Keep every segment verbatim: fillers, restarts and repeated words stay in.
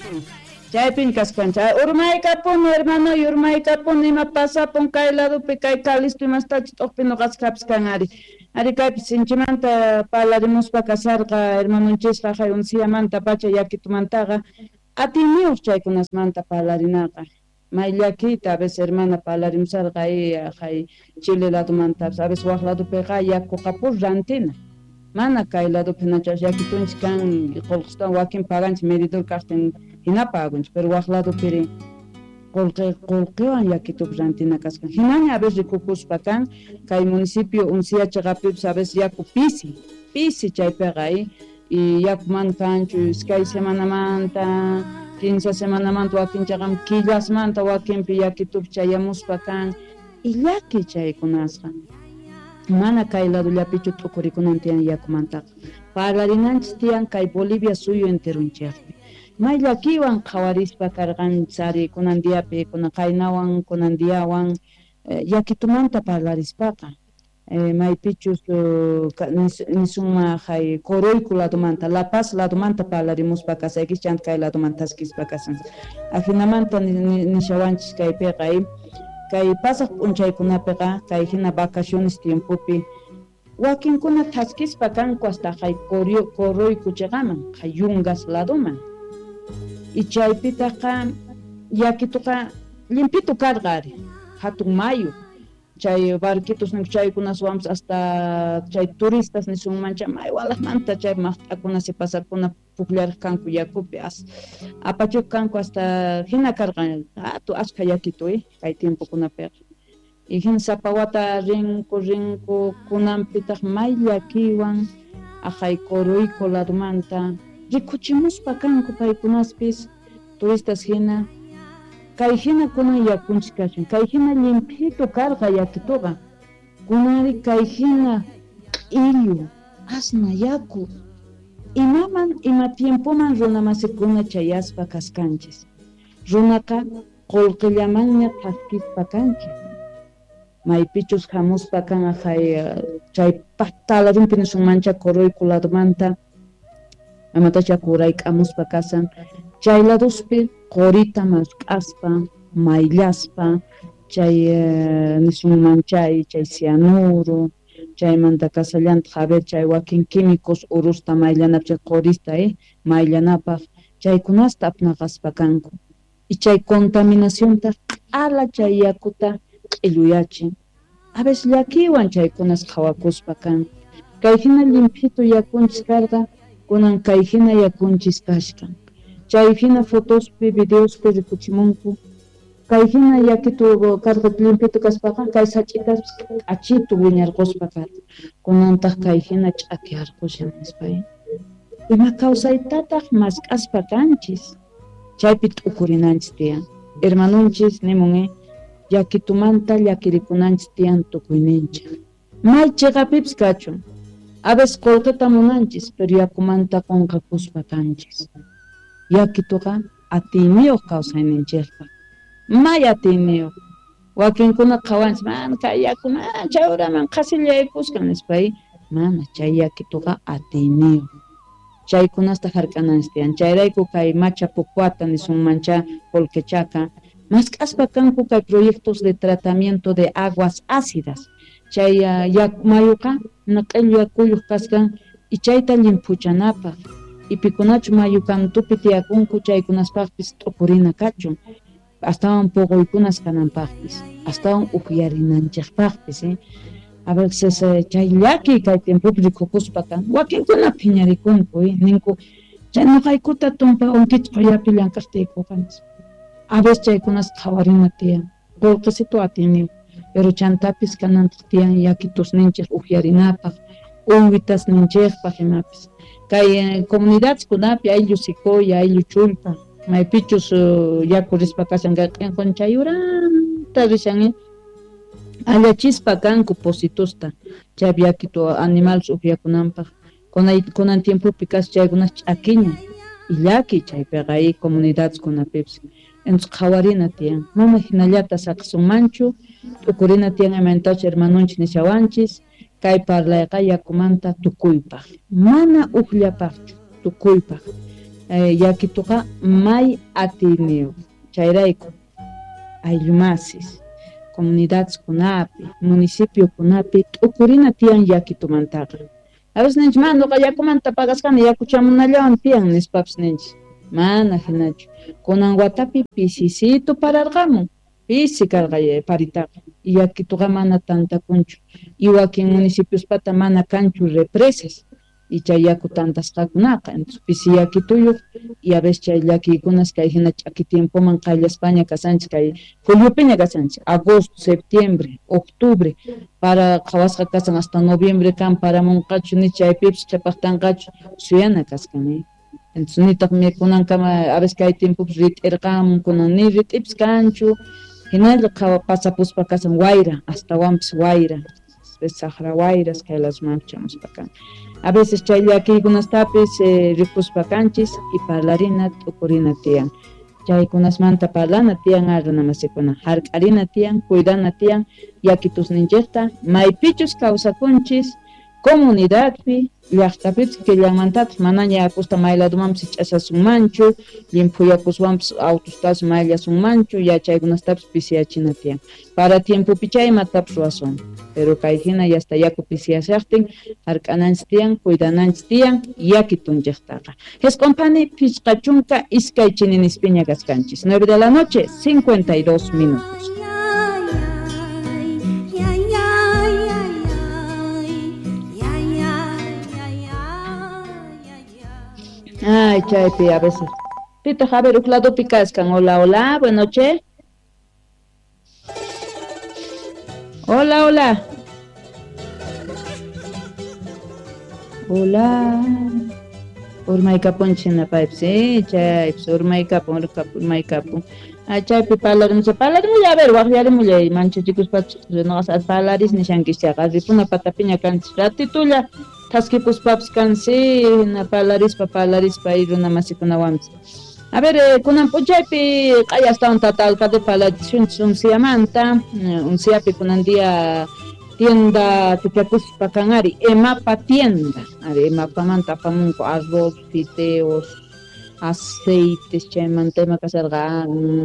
Chaypin kaskancha urmaykapun hermano urmaykapun ima pasapun kay ladopi kay kalisto imastachi t'uqpi nuqasqapis kan ari ari kaypis sinchimanta parlarimuspa kasarqa hermanunchisqa hay unsiyamanta pacha yakitumantaqa atiniuq chaykunasmanta parlarinaqa may llakiyta a veces hermana parlarimusarqa hay hay Chile ladomantapis a veces waq ladopiqa yakuqa pur rantina mana kay ladopi nachas yakitunchik kan qullqistawan wakin paganchik medidor kaqtin hina pagunchik pero waq ladopiri qullqi qullqiwan yakitupi rantina kaskan hinami a veces rikukuspa kan kay municipio Unciachapipas a veces yaku pisi pisi chaypiqa hay y yakuman kanchu iskay semanamanta quince semanamanta wakinchaqam killasmanta wakinpi yakitupi chayamuspa kan y llaki chaykunasqa mana kay lado llapichu t'ukurikunan tiyan yakumantaqa parlarinanchis tiyan kay Bolivia suyo enterunchikpi may llakiwan qhawarispa karqan sari kunandiapi kuna qaynawan kunandiawan eh, yakitumanta parlarispaqa eh, maypichus uh, nisunma hay Coroico ladomanta La Paz ladomanta parlarimuspa kasaykish chanta kay ladomanta taskispa kasan afinamanta nishawanchis kaypiqa hay kay pasaq p'unchaykunapiqa kay hina vacaciones tiempopi wakinkuna taskispa kanku hasta kay Coroico chiqaman kay Yungas ladoman y chaypitaqa yakituqa limpito karqari hatun mayu chay barquitos nin chaykunaswanpas hasta chay turistas nisunmancha may walaqmanta chay maqt'akuna si pasakuna pukllaraq kanku yakupi as apachuq kanku hasta hina karqan hatu ashka yakituy kay tiempokunapiqa y hina sapa wata rinku rinku kunanpitaq may llakiwan akay Coroico ladomanta rikuchimuspa kanku paykunaspis turistas hina kay hina kunan yakunchik kachun kay hina limpito karqa yakituqa kunari kay hina q'illu asna yaku imaman ima tiempoman runa masikuna chayaspa kaskanchis runaqa qullqillamanña taskispa kanchis maypichus hamuspa kan hay chay paqtalarinpi nisunmancha Coroico ladomanta amatacha qurayk'amuspa kasan chay ladospi qurita masq'aspa mayllaspa chay uh, nisunmanchay chay cianuro chaymanta kasallanta haber chay wakin químicos urusta mayllanapi chay qurista eh mayllanapaq chaykunasta apnaqaspa kanku y chay contaminacionta ala chay yakuta q'illuyachin a veces llakiwan chaykunas qhawakuspa kan kay hina limpito yakunchis karqa kunan kay hina yakunchis kashkan chay hina fotospi videospi rikuchimunku kay hina yakitu karqa limpito kaspaqa kay sach'itas achitu wiñarquspa karqa kunantaq kay hina ch'akiyarqushan nispay ima kawsaytataq masq'aspa kanchis chaypi t'ukurinanchis tiyan hermanunchis nimun eh yakitumanta llakirikunanchis tiyan tukuyninchik may chiqapipis kachun a veces qullqita munanchis pero yakumanta qunqakuspa kanchis yakituqa atiniyuq kawsayninchikqa may atiniyuq wakinkuna qhawanchis mana kay yaku mana chayuraman qasillaykusqa nispay mana chay yakituqa atiniyuq chaykunasta hark'ananchis tiyan chayrayku kay Machapucuata nisunmancha Colquechaqa masq'aspa kanku kay proyectos de tratamiento de aguas ácidas chay uh, yak mayuqa naq'illu yakuyuq kaskan y chayta limpuchanapaq y pikunachu mayu kantupi tiyakunku chaykunaspaqpis t'ukurina kachun astawan puquykunas kananpaqpis astawan upiarinanchikpaqpis eh? a veces eh, chay llaki kay tiempopi rikukuspa kan wakinkuna phiñarikunku eh? ninku chay nuqaykuta tumpa unkichis qayapi llank'aqtiyku kanchis a veces chaykunas qhawarina tiyan qullqisito atiniw pero chantapis kanantaq tiyan yakitus ninchik upiarinapaq uywitas ninchikpaq imapis kay eh, comunidades kunapi ayllu sikoya ayllu chulpa maypichus uh, yaku rispa kashan qinqun chayuranta rishan eh? allachispa kanku positusta chaypi yakitu animales upyakunanpaq kunan kunan tiempopi kas chaykunas ch'akiña y llaki chaypiqa hay comunidades kunapipis entonces qhawarina tiyan mana hinallata saqsunmanchu t'ukurina tiyan imantachu hermanunchis nishawanchis kay parlayqa yakumanta tukuypaq mana uqllapaqchu tukuypaq eh, yakituqa may atiniuq chayrayku ayllumasis comunidadeskunapi municipiokunapi t'ukurina tiyan yakitumantaqa a veces ninchik mana nuqa yakumanta pagaskani yaku chamunallawan tiyan nispapas ninchik mana hinachu kunan watapi pisisitu pararqamun pisi karqa paritaqa yakituqa mana tantakunchu y wakin municipiuspata mana kanchu represas y chay yaku tantasqakunaqa entonces pisi yakituyuq y a veces chay llakiykunas kay hina ch'aki tiempoman qaylla España kasanchik kay juliopiña kasanchik agosto septiembre octubre para qhawasqa kasan hasta noviembre kan paramunqachu ni chaypipas qhipaqtanqachu suyana kasqani entonces nitaq mikunankama a veces kay tiempopis rit'irqamun kunan ni rit'ipis kanchu hinalla qhawa pasapuspa kasan wayra astawanpis wayra sahra wayras kaylasman chamuspa kan a veces chay llakiykunastapis eh, rikuspa kanchis y parlarina t'ukurina tiyan chaykunasmanta parlana tiyan arruna masikuna hark'arina tiyan cuidana tiyan yakitusninchikta maypichus kawsakunchis comunidadpi llaqtapichis killanmantatas manaña yakusta mayladumanpis ch'asasunmanchu limpuyakuswanpis autostas mayllasunmanchu yachaykunastapis pisiyachina tiyan para tiempopi chaymatapas ruwasun pero kay hina yasta yaku pisiyashaqtin hark'ananchis tiyan cuidananchis tiyan yakitunchiktaqa Gescompani pichqa chunka iskay chinispiña kaskanchis nueve de la noche cincuenta y dos minutos. Ay, chaypi a veces. Pita, a ver, uklado picascan. Hola, hola, buenas noches. Hola, hola. Hola. Urmaykapun china paipsi, chaypi, urmaykapun, urmaykapun. Ay, chaypi palarim, palarim ya, a ver, waqyarim ya, mancha chicos pachos, no vas a palaris ni shankichaga, ripuna patapiña canchis, ratitulla. Taskipus paps kansi na palarispa palarispa iruna masikunawanpis. A ver, eh, kunan puchaypi qaya hasta un tatalqa de palachunchis unciamanta, unciapi kunan día tienda tipiakuspa kanari, emapa tienda. Ari emapamanta apamunku arroz, fideos, aceites, chaymanta emakasarqa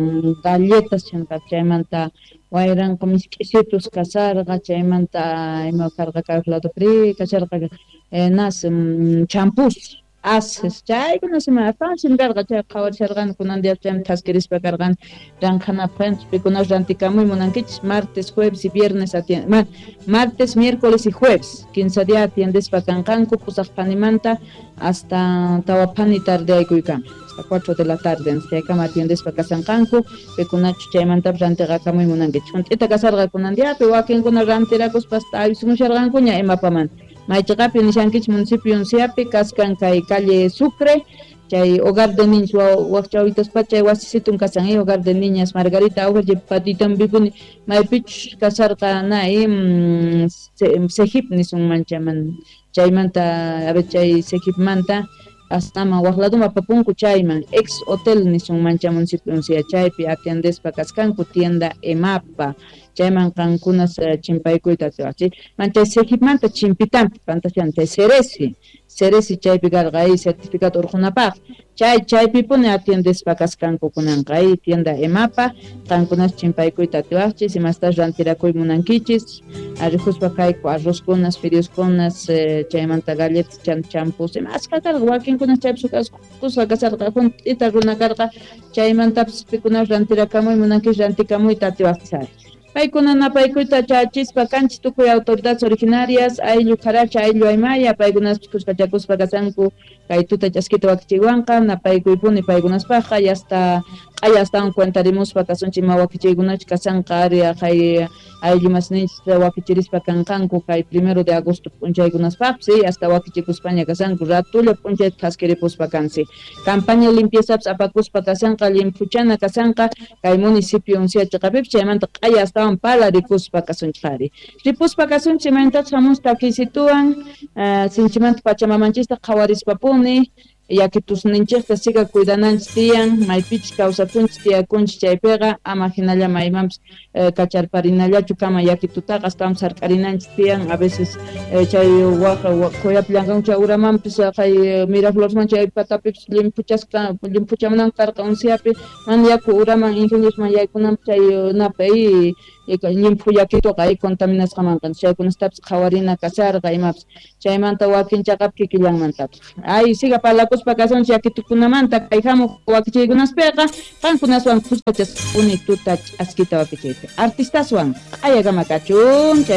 galletas chayqa chaymanta wayran komisk'isitus kasarqa chaymanta emakarqa kawlado fri kasarqa eh, nas um, champús haces chaykunas ima fácil karqa chay qhawarisharqani kunan dia chay taskirispa karqani ranqhanapaqanchis pikunas rantikamuy munankichis martes, jueves y viernes atien ma, martes, miércoles y jueves quince día atiendespa kanqanku pusaqpanimanta hasta tawapani tarde aykuykama hasta cuatro de la tarde chaykama atiendespa kasanqanku pikunachu chaymantapas rantiqakamuy munankichis hunt'ita kasarqa kunandiapi wakinkuna rantirakuspa hasta awismusharqankuña imapamanta maychaqapi nishankichis municipio unciapi kaskan kay calle Sucre chay hogar de niños waqchawpitaspa chay wasisitun kasan eh, hogar de niñas Margarita Auger patitanpipuni maypichus kasarqa nay mm, sejip nisunman chayman chaymanta a ver chay sejipmanta astama waqladuma papunku chayman ex hotel nisunman chay municipio uncia chaypi atiendespa kaskanku tienda Emapa chayman qankunas uh, chimpaykuyta tiwaqchi mancha sejipmanta chimpitampi pantachanta ceresi ceresi chaypi karqa ay certificado urqunapaq chay chaypipuni atiendespa kaskanku kunanqa ay tienda Emapa qankunas chimpaykuyta tiwaqchis imastas rantirakuy munankichis arrikuspa kayku arrozkunas fideoskunas eh, chaymanta galletas chan champús imasqa karqa wakinkunas chaypis kusqa kasarqa hunt'ita runa karqa chaymantapis pikunas rantirakamuy munankichis rantikamuyta tiwaqchis ari paykuna napaykuyta chachispa kanchis tukuy autoridades originarias ayllu qaracha ayllu aymaya paykunaspis kuskachakuspa kasanku kay tuta ch'askita wakichiywanqa napaykuypuni paykunaspaqa y hasta q'aya astawan cuentarimuspa kasunchis ima wakichiykunachu kasanqa ari kay ayllu masninchis wakichirispa kanqanku kay primero de agosto p'unchaykunaspaqpis y hasta wakichikuspaña kasanku ratulla p'unchayta qhaskiripuspa kansi campaña limpiezapis apakuspa kasanqa limpuchana kasanqa kay municipio unciachiqapipis chaymanta q'aya hasta pala rikuspa kasunchari ripuspa kasunchi mantas hamusta kisituan uh, sinchimanta pachamamanchista qhawarispa puni yakitusninchikta siga cuidananchis tiyan maypichis kawsakunchis tiyakunchis chaypiqa ama hinalla maymanpis eh, kacharparinallachu kama yakitutaqa astaman sark'arinanchis tiyan a veces eh, chay waqa quyapi llankanku uramanpis kay Mirafloresman chay patapipis limpuchasqa limpuchamanan karqa unciapi mana yaku uraman ingeniosman yaykunanpis chay napi limpu yakituqa ay contaminasqamanqa chaykunastapis qhawarina kasarqa imapis chaymanta wakinchaqa kikillanmantapas ay siga parlakuspa kasunchis yakitukunamanta kay hamuq wakichaykunaspiqa qankunaswan qusqachas uni tuta ch'askita wakichaypi artistaswan ayagama kachun.